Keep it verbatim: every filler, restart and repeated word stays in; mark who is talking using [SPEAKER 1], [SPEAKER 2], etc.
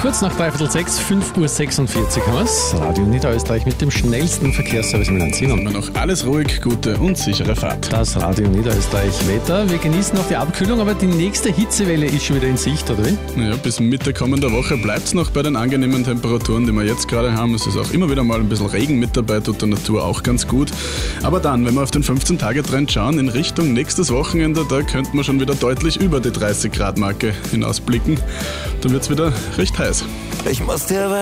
[SPEAKER 1] Kurz nach dreiviertel sechs, fünf Uhr sechsundvierzig haben wir's. Radio Niederösterreich mit dem schnellsten Verkehrsservice im Land.
[SPEAKER 2] Immer noch alles ruhig, gute und sichere Fahrt.
[SPEAKER 1] Das Radio Niederösterreich Wetter. Wir genießen noch die Abkühlung, aber die nächste Hitzewelle ist schon wieder in Sicht, oder wie?
[SPEAKER 2] Ja, bis Mitte kommender Woche bleibt es noch bei den angenehmen Temperaturen, die wir jetzt gerade haben. Es ist auch immer wieder mal ein bisschen Regen mit dabei, tut der Natur auch ganz gut. Aber dann, wenn wir auf den fünfzehn-Tage-Trend schauen, in Richtung nächstes Wochenende, da könnte man schon wieder deutlich über die dreißig Grad Marke hinausblicken. Dann wird es wieder recht heiß.
[SPEAKER 3] Ich muss dir